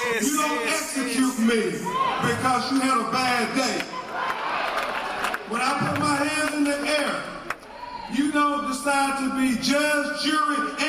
You don't execute me because you had a bad day. When I put my hands in the air, you don't decide to be judge, jury,